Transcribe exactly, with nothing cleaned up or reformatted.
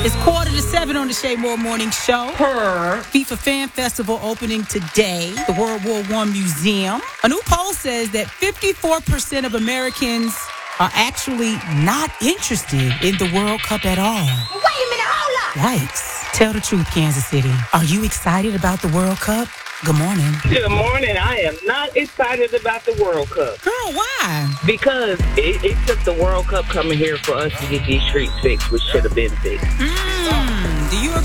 It's quarter to seven on the Shay Moore Morning Show. Her. FIFA Fan Festival opening today. The World War One Museum. A new poll says that fifty-four percent of Americans are actually not interested in the World Cup at all. Wait a minute, hold up. Yikes. Tell the truth, Kansas City. Are you excited about the World Cup? Good morning. Good morning. I am not excited about the World Cup. Girl, why? Because it, it took the World Cup coming here for us to get these streets fixed, which should have been fixed. Mm, do you